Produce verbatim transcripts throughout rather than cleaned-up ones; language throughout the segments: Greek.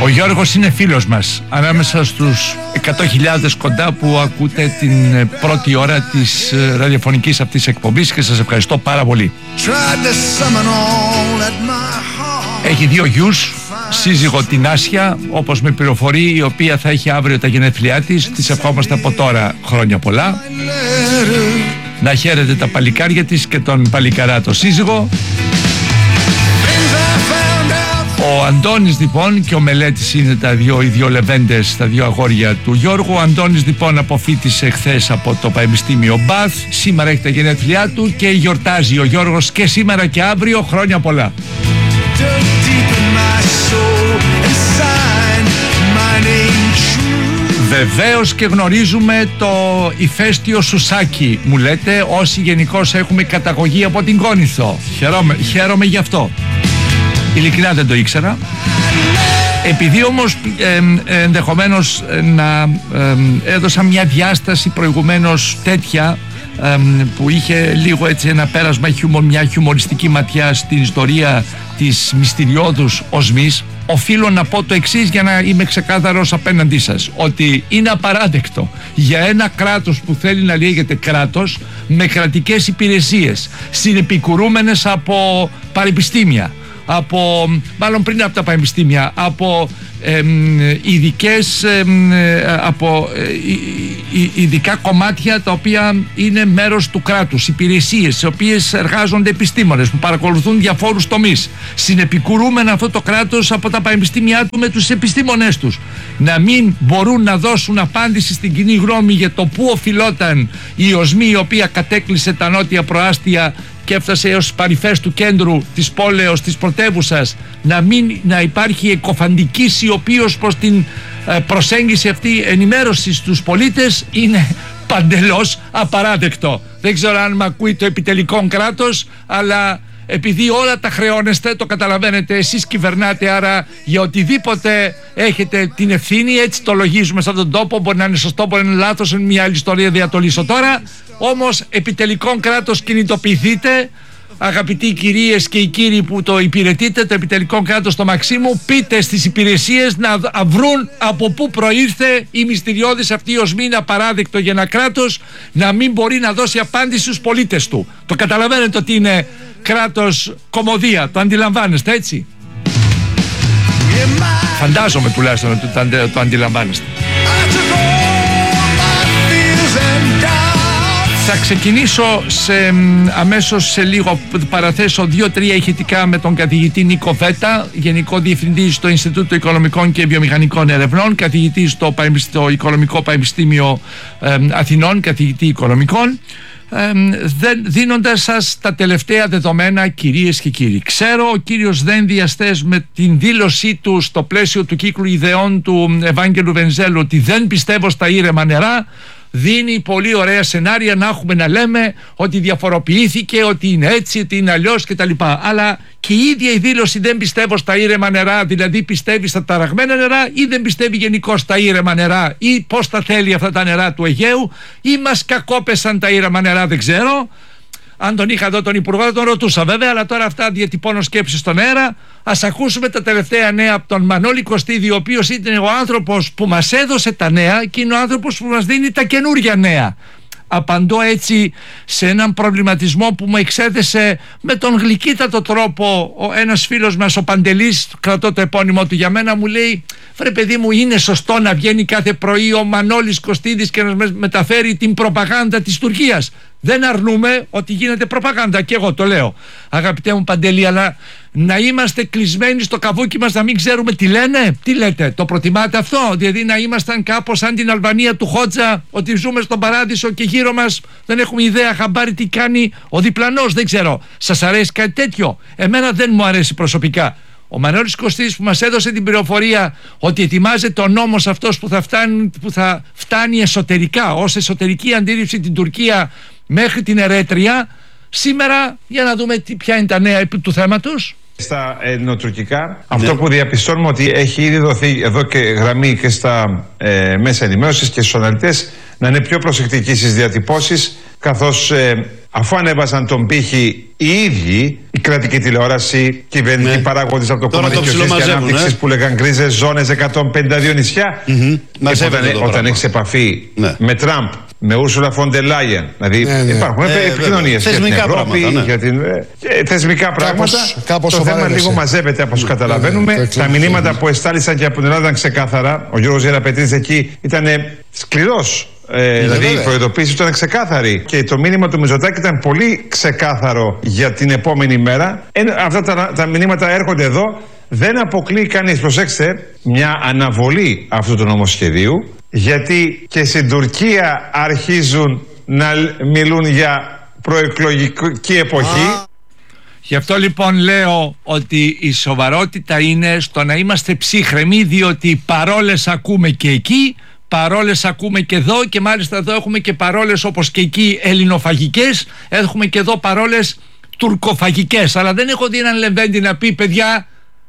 Γιώργος είναι φίλος μας, ανάμεσα στους εκατό χιλιάδες κοντά που ακούτε την πρώτη ώρα της ραδιοφωνικής αυτής εκπομπής, και σας ευχαριστώ πάρα πολύ. Έχει δύο γιους, σύζυγο την Άσια, όπως με πληροφορεί, η οποία θα έχει αύριο τα γενέθλιά της. Της ευχόμαστε από τώρα χρόνια πολλά. Να χαίρετε τα παλικάρια της και τον παλικαρά το σύζυγο. Ο Αντώνης λοιπόν και ο Μελέτης είναι τα δύο, οι δύο λεβέντες, τα δύο αγόρια του Γιώργου. Ο Αντώνης λοιπόν αποφοίτησε χθες από το Πανεπιστήμιο Μπαθ. Σήμερα έχει τα γενέθλιά του και γιορτάζει ο Γιώργος και σήμερα και αύριο. Χρόνια πολλά. Βεβαίως και γνωρίζουμε το ηφαίστειο Σουσάκι, μου λέτε, όσοι γενικώς έχουμε καταγωγή από την Κόνηθο. Χαίρομαι, χαίρομαι γι' αυτό. Ειλικρινά δεν το ήξερα. Επειδή όμως ε, ε, ενδεχομένως ε, να ε, έδωσα μια διάσταση προηγουμένως τέτοια ε, που είχε λίγο έτσι ένα πέρασμα, χιουμο, μια χιουμοριστική ματιά στην ιστορία της μυστηριώδους οσμής, οφείλω να πω το εξής για να είμαι ξεκάθαρος απέναντί σας, ότι είναι απαράδεκτο για ένα κράτος που θέλει να λέγεται κράτος, με κρατικές υπηρεσίες συνεπικουρούμενες από πανεπιστήμια, από, μάλλον πριν από τα πανεπιστήμια, από ε, ειδικές, ε, από ε, ειδικά κομμάτια τα οποία είναι μέρος του κράτους, υπηρεσίες στις οποίες εργάζονται επιστήμονες που παρακολουθούν διαφόρους τομείς, συνεπικουρούμενα αυτό το κράτος από τα πανεπιστήμια του με τους επιστήμονές τους, να μην μπορούν να δώσουν απάντηση στην κοινή γνώμη για το πού οφειλόταν η οσμή η οποία κατέκλυσε τα νότια προάστια και έφτασε έως παρυφές του κέντρου της πόλεως, της πρωτεύουσας, να μην να υπάρχει εκοφαντική σιωπή ως προς την ε, προσέγγιση αυτή ενημέρωση στους πολίτες, είναι παντελώς απαράδεκτο. Δεν ξέρω αν με ακούει το επιτελικό κράτος, αλλά επειδή όλα τα χρεώνεστε, το καταλαβαίνετε, εσείς κυβερνάτε, άρα για οτιδήποτε έχετε την ευθύνη, έτσι το λογίζουμε σε αυτόν τον τόπο. Μπορεί να είναι σωστό, μπορεί να είναι λάθος, είναι μια άλλη ιστορία, δεν θα το λύσω τώρα. Όμως επιτελικό κράτος, κινητοποιηθείτε, αγαπητοί κυρίες και οι κύριοι που το υπηρετείτε, το επιτελικό κράτος στο Μαξίμου, πείτε στις υπηρεσίες να βρουν από πού προήρθε η μυστηριώδης αυτή η οσμή. Είναι απαράδεκτο για ένα κράτος να μην μπορεί να δώσει απάντηση στους πολίτες του. Το καταλαβαίνετε ότι είναι κράτος κωμωδία, το αντιλαμβάνεστε, έτσι? Φαντάζομαι τουλάχιστον ότι το, το αντιλαμβάνεστε. Θα ξεκινήσω σε, αμέσως σε λίγο, παραθέσω δύο-τρία ηχητικά με τον καθηγητή Νίκο Βέτα, Γενικό Διευθυντή στο Ινστιτούτο Οικονομικών και Βιομηχανικών Ερευνών, καθηγητή στο, στο Οικονομικό Πανεπιστήμιο ε, Αθηνών, καθηγητή Οικονομικών, ε, δίνοντας σας τα τελευταία δεδομένα, κυρίες και κύριοι. Ξέρω ο κύριος Δένδιας χθες με την δήλωσή του στο πλαίσιο του κύκλου ιδεών του Ευάγγελου Βενιζέλου ότι δεν πιστεύω στα ήρεμα νερά, δίνει πολύ ωραία σενάρια να έχουμε να λέμε ότι διαφοροποιήθηκε, ότι είναι έτσι, ότι είναι αλλιώς κτλ. Αλλά και η ίδια η δήλωση δεν πιστεύω στα ήρεμα νερά, δηλαδή πιστεύει στα ταραγμένα νερά ή δεν πιστεύει γενικώς στα ήρεμα νερά, ή πώς τα θέλει αυτά τα νερά του Αιγαίου, ή μας κακόπεσαν τα ήρεμα νερά, δεν ξέρω. Αν τον είχα εδώ τον Υπουργό θα τον ρωτούσα βέβαια, αλλά τώρα αυτά διατυπώνω σκέψεις στον αέρα. Ας ακούσουμε τα τελευταία νέα από τον Μανώλη Κωστίδη, ο οποίος είναι ο άνθρωπος που μας έδωσε τα νέα και είναι ο άνθρωπος που μας δίνει τα καινούργια νέα. Απαντώ έτσι σε έναν προβληματισμό που μου εξέθεσε με τον γλυκύτατο τρόπο ένας φίλος μας, ο Παντελής, κρατώ το επώνυμο του για μένα, μου λέει: βρε παιδί μου, είναι σωστό να βγαίνει κάθε πρωί ο Μανώλης Κωστίδης και να μεταφέρει την προπαγάνδα της Τουρκίας? Δεν αρνούμε ότι γίνεται προπαγάνδα και εγώ το λέω, αγαπητέ μου Παντελή, αλλά να είμαστε κλεισμένοι στο καβούκι μας, να μην ξέρουμε τι λένε? Τι λέτε, το προτιμάτε αυτό? Δηλαδή να ήμασταν κάπως σαν την Αλβανία του Χότζα, ότι ζούμε στον παράδεισο και γύρω μας δεν έχουμε ιδέα χαμπάρι τι κάνει ο διπλανός? Δεν ξέρω, σας αρέσει κάτι τέτοιο? Εμένα δεν μου αρέσει προσωπικά. Ο Μανώλης Κωστίδης που μας έδωσε την πληροφορία ότι ετοιμάζεται ο νόμος αυτός που θα φτάνει, που θα φτάνει εσωτερικά, ως εσωτερική αντίληψη την Τουρκία μέχρι την Ερέτρια, σήμερα για να δούμε τι, ποια είναι τα νέα επί του θέματος. Στα ελληνοτουρκικά, ναι. Αυτό που διαπιστώνουμε ότι έχει ήδη δοθεί εδώ και γραμμή και στα ε, μέσα ενημέρωσης και στους αναλυτές να είναι πιο προσεκτικοί στις διατυπώσεις, καθώς ε, αφού ανέβασαν τον πύχη οι ίδιοι, η κρατική τηλεόραση, κυβερνητικοί ναι. παράγοντες από το κομμάτι κοινωνικής ανάπτυξης ε? που λέγαν γκρίζες ζώνες, εκατόν πενήντα δύο νησιά. Mm-hmm. Όταν, όταν έχεις επαφή ναι. με Τραμπ, με Ούρσουλα φον ντερ Λάιεν, δηλαδή ναι, ναι. υπάρχουν ε, επικοινωνίες για την Ευρώπη, πράγματα, ναι. για την, ε, θεσμικά πράγματα. Κάπως, κάπως το θέμα λίγο μαζεύεται από όσο καταλαβαίνουμε. Ναι, τα μηνύματα που εστάλησαν και από την Ελλάδα ήταν ξεκάθαρα. Ο Γιώργος Γεραπετρίτης εκεί ήταν σκληρός. Ε, δηλαδή η προειδοποίηση ήταν ξεκάθαρη και το μήνυμα του Μητσοτάκη ήταν πολύ ξεκάθαρο για την επόμενη μέρα. Ε, αυτά τα, τα μηνύματα έρχονται εδώ. Δεν αποκλείει κανείς, προσέξτε, μια αναβολή αυτού του νομοσχεδίου, γιατί και στην Τουρκία αρχίζουν να μιλούν για προεκλογική εποχή. Γι' αυτό λοιπόν λέω ότι η σοβαρότητα είναι στο να είμαστε ψύχρεμοι, διότι παρόλες ακούμε και εκεί, παρόλες ακούμε και εδώ, και μάλιστα εδώ έχουμε και παρόλες όπως και εκεί ελληνοφαγικές, έχουμε και εδώ παρόλες τουρκοφαγικές. Αλλά δεν έχω δει έναν Λεβέντη να πει, παιδιά,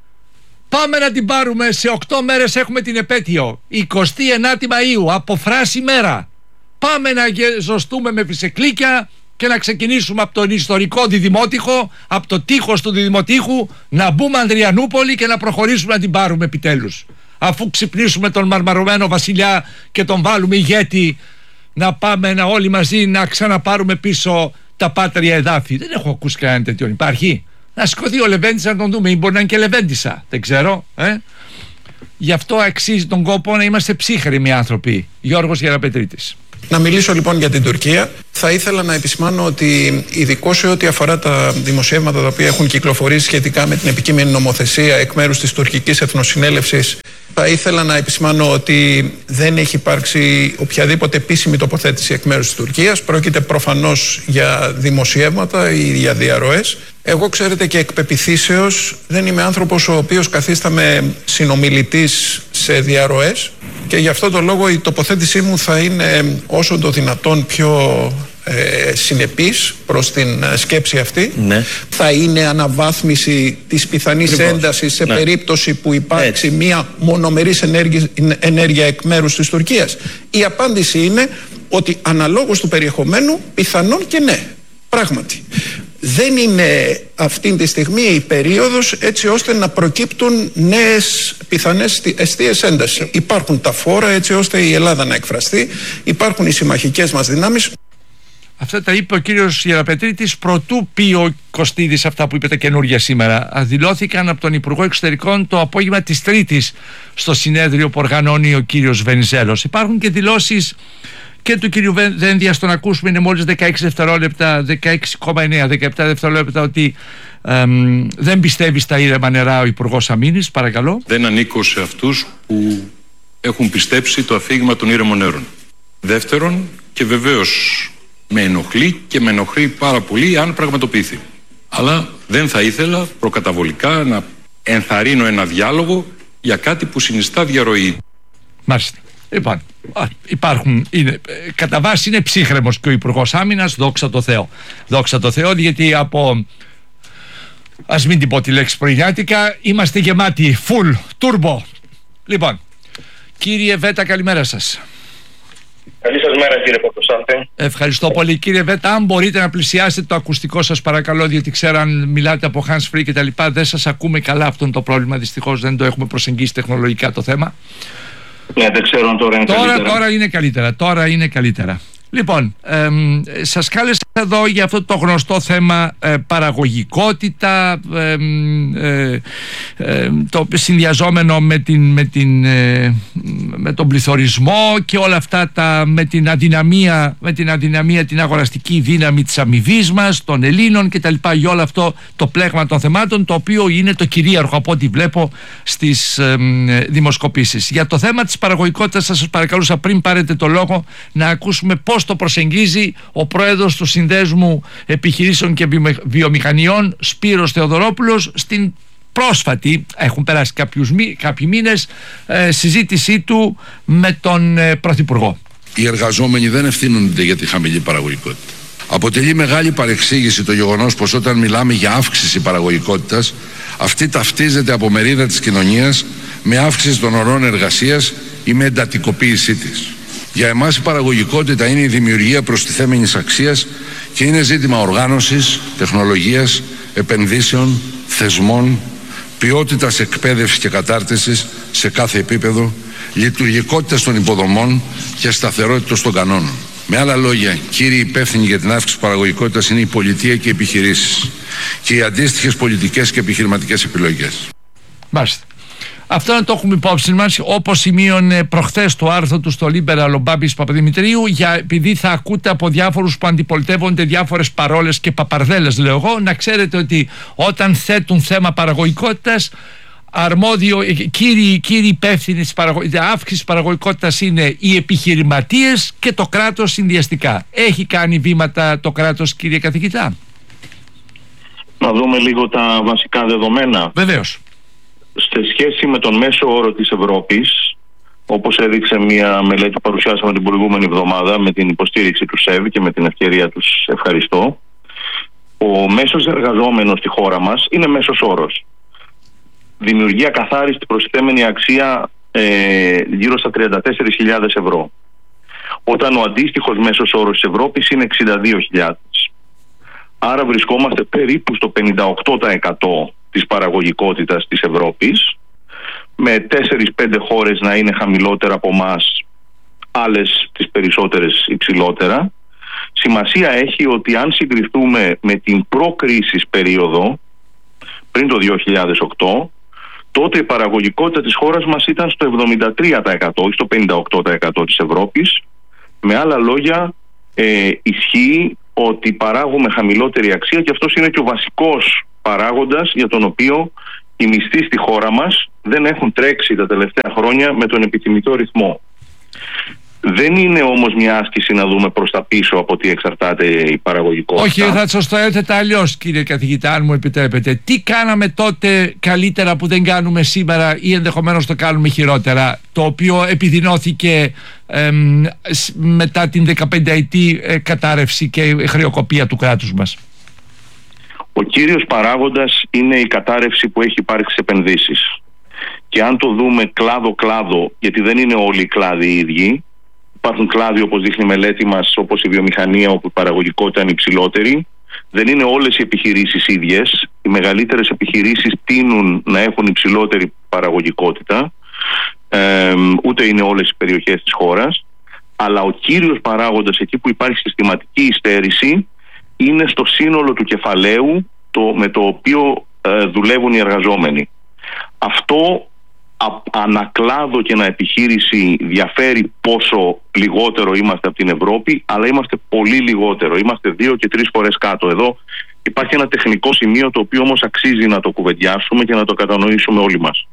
πάμε να την πάρουμε, σε οκτώ μέρες έχουμε την επέτειο, εικοστή ενάτη Μαΐου, από φράση μέρα. Πάμε να ζωστούμε με φυσεκλίκια και να ξεκινήσουμε από τον ιστορικό διδημότυχο, από το τείχος του διδημοτύχου, να μπούμε Ανδριανούπολη και να προχωρήσουμε να την πάρουμε επιτέλους. Αφού ξυπνήσουμε τον μαρμαρωμένο βασιλιά και τον βάλουμε ηγέτη, να πάμε να όλοι μαζί να ξαναπάρουμε πίσω τα πάτρια εδάφη. Δεν έχω ακούσει κανένα τέτοιο. Υπάρχει? Να σηκωθεί ο Λεβέντης να τον δούμε, ή μπορεί να είναι και Λεβέντισσα, δεν ξέρω. Ε? Γι' αυτό αξίζει τον κόπο να είμαστε ψύχρεμοι άνθρωποι. Γιώργος Γεραπετρίτης. Να μιλήσω λοιπόν για την Τουρκία. Θα ήθελα να επισημάνω ότι ειδικώς σε ό,τι αφορά τα δημοσιεύματα τα οποία έχουν κυκλοφορήσει σχετικά με την επικείμενη νομοθεσία εκ μέρους της τουρκικής εθνοσυνέλευσης, θα ήθελα να επισημάνω ότι δεν έχει υπάρξει οποιαδήποτε επίσημη τοποθέτηση εκ μέρους της Τουρκίας. Πρόκειται προφανώς για δημοσιεύματα ή για διαρροές. Εγώ, ξέρετε, και εκ πεποιθήσεως δεν είμαι άνθρωπος ο οποίος καθίσταμαι συνομιλητής σε διαρροές, και γι' αυτό το λόγο η τοποθέτησή μου θα είναι όσο το δυνατόν πιο ε, συνεπής προς την σκέψη αυτή. Ναι. Θα είναι αναβάθμιση της πιθανής Ακριβώς. έντασης σε ναι. περίπτωση που υπάρξει Έτσι. μια μονομερής ενέργεια, ενέργεια εκ μέρους της Τουρκίας. Η απάντηση είναι ότι αναλόγως του περιεχομένου πιθανόν και ναι, πράγματι. Δεν είναι αυτή τη στιγμή η περίοδος έτσι ώστε να προκύπτουν νέες πιθανές εστίες έντασης. Υπάρχουν τα φόρα έτσι ώστε η Ελλάδα να εκφραστεί, υπάρχουν οι συμμαχικές μας δυνάμεις. Αυτά τα είπε ο κύριος Γεραπετρίτης προτού πει ο Κωστίδης αυτά που είπε τα καινούργια σήμερα. Δηλώθηκαν από τον Υπουργό Εξωτερικών το απόγευμα της Τρίτης στο συνέδριο που οργανώνει ο κύριος Βενιζέλος. Υπάρχουν και δηλώσεις και του κύριου Δένδια, στον ακούσουμε, είναι μόλις δεκαέξι δευτερόλεπτα, δεκαέξι κόμμα εννέα, δεκαεπτά δευτερόλεπτα, ότι εμ, δεν πιστεύει στα ήρεμα νερά ο Υπουργός Αμήνης. Παρακαλώ. Δεν ανήκω σε αυτούς που έχουν πιστέψει το αφήγημα των ήρεμων νερών. Δεύτερον, και βεβαίως με ενοχλεί και με ενοχλεί πάρα πολύ αν πραγματοποιηθεί. Αλλά δεν θα ήθελα προκαταβολικά να ενθαρρύνω ένα διάλογο για κάτι που συνιστά διαρροή. Μάλιστα. Λοιπόν, υπάρχουν, είναι, κατά βάση είναι ψύχρεμος και ο Υπουργός Άμυνας, δόξα τω Θεώ. Δόξα τω Θεώ, γιατί από, ας μην την πω τη λέξη πρωινιάτικα, είμαστε γεμάτοι, full, turbo. Λοιπόν, κύριε Βέτα, καλημέρα σας. Καλή σας μέρα, κύριε Παπαδοσάντη. Ευχαριστώ πολύ, κύριε Βέτα. Αν μπορείτε να πλησιάσετε το ακουστικό σας, παρακαλώ, διότι ξέρω αν μιλάτε από hands free και τα λοιπά, δεν σας ακούμε καλά. Αυτό είναι το πρόβλημα, δυστυχώς δεν το έχουμε προσεγγίσει τεχνολογικά το θέμα. Ναι, δεν ξέρω αν τώρα είναι τώρα, καλύτερα. Τώρα είναι καλύτερα. Τώρα είναι καλύτερα. Λοιπόν, ε, σας κάλεσα εδώ για αυτό το γνωστό θέμα ε, παραγωγικότητα, ε, ε, ε, το συνδυαζόμενο με, την, με, την, ε, με τον πληθωρισμό και όλα αυτά τα, με, την αδυναμία, με την αδυναμία, την αγοραστική δύναμη της αμοιβής μας, των Ελλήνων κτλ. Για όλο αυτό το πλέγμα των θεμάτων, το οποίο είναι το κυρίαρχο από ό,τι βλέπω στις ε, δημοσκοπήσεις. Για το θέμα της παραγωγικότητας θα σας παρακαλούσα, πριν πάρετε το λόγο, να ακούσουμε πώς το προσεγγίζει ο πρόεδρος του Συνδέσμου Επιχειρήσεων και Βιομηχανιών, Σπύρος Θεοδωρόπουλος, στην πρόσφατη, έχουν περάσει κάποιους, κάποιοι μήνες, ε, συζήτησή του με τον ε, Πρωθυπουργό. Οι εργαζόμενοι δεν ευθύνονται για τη χαμηλή παραγωγικότητα. Αποτελεί μεγάλη παρεξήγηση το γεγονός πως όταν μιλάμε για αύξηση παραγωγικότητας, αυτή ταυτίζεται από μερίδα της κοινωνίας με αύξηση των ωρών εργασίας ή με εντατικοποίησή της. Για εμάς η παραγωγικότητα είναι η δημιουργία προστιθέμενης αξίας Και είναι ζήτημα οργάνωσης, τεχνολογίας, επενδύσεων, θεσμών, ποιότητας εκπαίδευσης και κατάρτισης σε κάθε επίπεδο, λειτουργικότητας των υποδομών και σταθερότητας των κανόνων. Με άλλα λόγια, κύριοι υπεύθυνοι για την αύξηση παραγωγικότητας είναι η πολιτεία και οι επιχειρήσεις και οι αντίστοιχες πολιτικές και επιχειρηματικές επιλογές. Μάλιστα. Αυτό να το έχουμε υπόψη μας, όπως σημείωνε προχθές το άρθρο του στο Liberal ο Μπάμπης Παπαδημητρίου, για, επειδή θα ακούτε από διάφορους που αντιπολιτεύονται διάφορες παρόλες και παπαρδέλες, λέω εγώ, να ξέρετε ότι όταν θέτουν θέμα παραγωγικότητας, αρμόδιο, κύριοι, κύριοι υπεύθυνοι της παραγω... αύξησης παραγωγικότητας είναι οι επιχειρηματίες και το κράτος συνδυαστικά. Έχει κάνει βήματα το κράτος, κύριε καθηγητά? Να δούμε λίγο τα βασικά δεδομένα. Βεβαίως. Σε σχέση με τον μέσο όρο της Ευρώπης, όπως έδειξε μια μελέτη που παρουσιάσαμε την προηγούμενη εβδομάδα με την υποστήριξη του ΣΕΒ και με την ευκαιρία τους ευχαριστώ, ο μέσος εργαζόμενος στη χώρα μας είναι μέσος όρος. Δημιουργεί ακαθάριστη προστιθέμενη αξία ε, γύρω στα τριάντα τέσσερις χιλιάδες ευρώ, όταν ο αντίστοιχος μέσος όρος της Ευρώπης είναι εξήντα δύο χιλιάδες. Άρα βρισκόμαστε περίπου στο πενήντα οκτώ τοις εκατό της παραγωγικότητας της Ευρώπης, με τέσσερις πέντε χώρες να είναι χαμηλότερα από εμάς, άλλες τις περισσότερες υψηλότερα. Σημασία έχει ότι αν συγκριθούμε με την προ-κρίσης περίοδο, πριν το δύο χιλιάδες οκτώ, τότε η παραγωγικότητα της χώρας μας ήταν στο εβδομήντα τρία τοις εκατό ή στο πενήντα οκτώ τοις εκατό της Ευρώπης. Με άλλα λόγια, ε, ισχύει ότι παράγουμε χαμηλότερη αξία και αυτός είναι και ο βασικός παράγοντας για τον οποίο οι μισθοί στη χώρα μας δεν έχουν τρέξει τα τελευταία χρόνια με τον επιθυμητό ρυθμό. Δεν είναι όμως μια άσκηση να δούμε προς τα πίσω από τι εξαρτάται η παραγωγικότητα. Όχι, θα σας το έθετα αλλιώς, κύριε καθηγητά, αν μου επιτρέπετε. Τι κάναμε τότε καλύτερα που δεν κάνουμε σήμερα ή ενδεχομένως το κάνουμε χειρότερα, το οποίο επιδεινώθηκε εμ, μετά την δεκαπενταετή ε, κατάρρευση και χρεοκοπία του κράτους μας? Ο κύριος παράγοντας είναι η κατάρρευση που έχει υπάρξει σε επενδύσεις. Και αν το δούμε κλάδο-κλάδο, γιατί δεν είναι όλοι οι κλάδοι οι ίδιοι, υπάρχουν κλάδοι, όπως δείχνει η μελέτη μας, όπως η βιομηχανία, όπου η παραγωγικότητα είναι υψηλότερη. Δεν είναι όλες οι επιχειρήσεις ίδιες. Οι μεγαλύτερες επιχειρήσεις τείνουν να έχουν υψηλότερη παραγωγικότητα. Ε, ούτε είναι όλες οι περιοχές της χώρας. Αλλά ο κύριος παράγοντας, εκεί που υπάρχει συστηματική υστέρηση, είναι στο σύνολο του κεφαλαίου το, με το οποίο ε, δουλεύουν οι εργαζόμενοι. Αυτό ανακλάδο και αναεπιχείρηση διαφέρει πόσο λιγότερο είμαστε από την Ευρώπη, αλλά είμαστε πολύ λιγότερο. Είμαστε δύο και τρεις φορές κάτω. Εδώ υπάρχει ένα τεχνικό σημείο το οποίο όμως αξίζει να το κουβεντιάσουμε και να το κατανοήσουμε όλοι μας.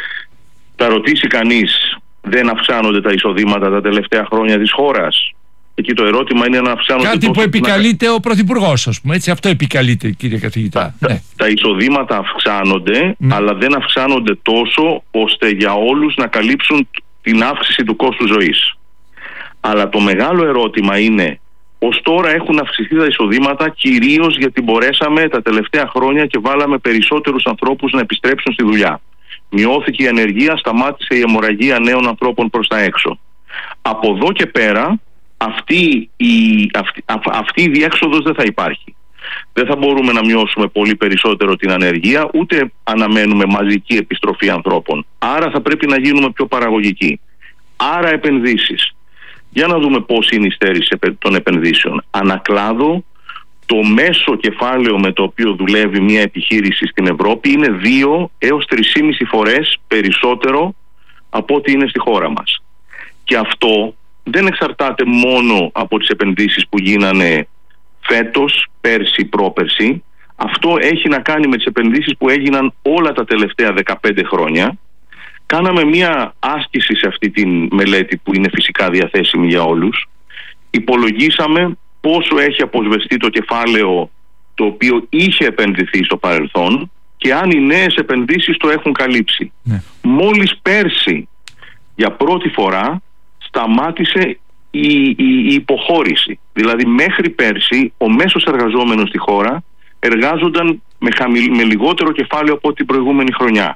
Θα ρωτήσει κανείς, δεν αυξάνονται τα εισοδήματα τα τελευταία χρόνια της χώρας? Εκεί το ερώτημα είναι να αυξάνονται. Κάτι που επικαλείται να... ο Πρωθυπουργός, ας πούμε. Έτσι, αυτό επικαλείται, κύριε καθηγητά. Τα, ναι. τα εισοδήματα αυξάνονται, ναι, αλλά δεν αυξάνονται τόσο ώστε για όλους να καλύψουν την αύξηση του κόστου ζωής. Αλλά το μεγάλο ερώτημα είναι, ως τώρα έχουν αυξηθεί τα εισοδήματα κυρίως γιατί μπορέσαμε τα τελευταία χρόνια και βάλαμε περισσότερους ανθρώπους να επιστρέψουν στη δουλειά. Μειώθηκε η ανεργία, σταμάτησε η αιμορραγία νέων ανθρώπων προς τα έξω. Από εδώ και πέρα, Αυτή η, αυτή, α, αυτή η διέξοδος δεν θα υπάρχει. Δεν θα μπορούμε να μειώσουμε πολύ περισσότερο την ανεργία, ούτε αναμένουμε μαζική επιστροφή ανθρώπων. Άρα θα πρέπει να γίνουμε πιο παραγωγικοί. Άρα επενδύσεις. Για να δούμε πώς είναι η στέρηση των επενδύσεων. Ανακλάδο, το μέσο κεφάλαιο με το οποίο δουλεύει μια επιχείρηση στην Ευρώπη είναι δύο έως τρεις και μισή φορές περισσότερο από ό,τι είναι στη χώρα μας. Και αυτό δεν εξαρτάται μόνο από τις επενδύσεις που γίνανε φέτος, πέρσι, πρόπερσι. Αυτό έχει να κάνει με τις επενδύσεις που έγιναν όλα τα τελευταία δεκαπέντε χρόνια. Κάναμε μία άσκηση σε αυτή τη μελέτη που είναι φυσικά διαθέσιμη για όλους. Υπολογίσαμε πόσο έχει αποσβεστεί το κεφάλαιο το οποίο είχε επενδυθεί στο παρελθόν και αν οι νέες επενδύσεις το έχουν καλύψει. Ναι. Μόλις πέρσι για πρώτη φορά σταμάτησε η, η, η υποχώρηση. Δηλαδή μέχρι πέρσι ο μέσος εργαζόμενος στη χώρα εργάζονταν με, χαμηλ, με λιγότερο κεφάλαιο από την προηγούμενη χρονιά.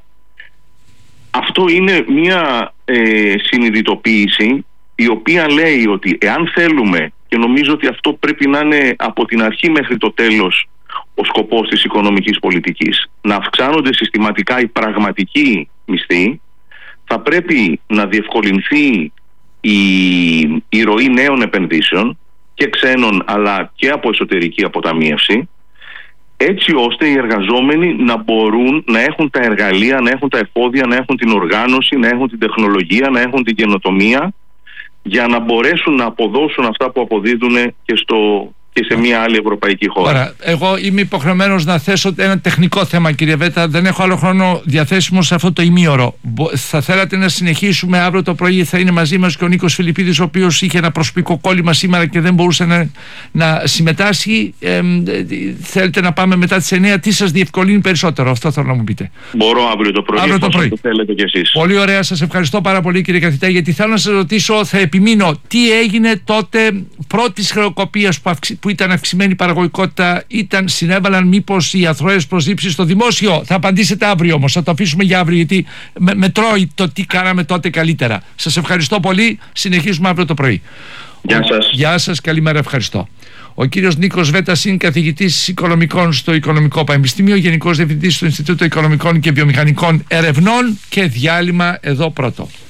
Αυτό είναι μια ε, συνειδητοποίηση η οποία λέει ότι εάν θέλουμε και και νομίζω ότι αυτό πρέπει να είναι από την αρχή μέχρι το τέλος ο σκοπός της οικονομικής πολιτικής. Να αυξάνονται συστηματικά οι πραγματικοί μισθοί, θα πρέπει να διευκολυνθεί η, η ροή νέων επενδύσεων και ξένων αλλά και από εσωτερική αποταμίευση, έτσι ώστε οι εργαζόμενοι να μπορούν να έχουν τα εργαλεία, να έχουν τα εφόδια, να έχουν την οργάνωση, να έχουν την τεχνολογία, να έχουν την καινοτομία για να μπορέσουν να αποδώσουν αυτά που αποδίδουν και, στο, και σε μια άλλη ευρωπαϊκή χώρα. Άρα, εγώ είμαι υποχρεωμένος να θέσω ένα τεχνικό θέμα, κύριε Βέτα. Δεν έχω άλλο χρόνο διαθέσιμο σε αυτό το ημίωρο. Θα θέλατε να συνεχίσουμε αύριο το πρωί? Θα είναι μαζί μας και ο Νίκος Φιλιππίδης, ο οποίος είχε ένα προσωπικό κόλλημα σήμερα και δεν μπορούσε να, να συμμετάσχει. Ε, θέλετε να πάμε μετά τις εννιά? Τι σας διευκολύνει περισσότερο? Αυτό θέλω να μου πείτε. Μπορώ αύριο το πρωί, αύριο το πρωί. Το θέλετε κι εσείς. Πολύ ωραία, σας ευχαριστώ πάρα πολύ, κύριε καθηγητά, γιατί θέλω να σας ρωτήσω, θα επιμείνω, τι έγινε τότε πρώτης χρεοκοπίας που, αυξη, που ήταν αυξημένη παραγωγικότητα, ήταν, συνέβαλαν μήπως οι αθρώες προσλήψεις στο δημόσιο? Θα απαντήσετε αύριο όμως, θα το αφήσουμε για αύριο, γιατί με, μετρώει το τι κάναμε τότε καλύτερα. Σας ευχαριστώ πολύ, συνεχίζουμε αύριο το πρωί. Γεια σας. Γεια σας, καλημέρα, ευχαριστώ. Ο κύριος Νίκος Βέτας είναι καθηγητής οικονομικών στο Οικονομικό Πανεπιστήμιο, Γενικός Διευθυντής του Ινστιτούτου Οικονομικών και Βιομηχανικών Ερευνών, και διάλειμμα εδώ πρώτο.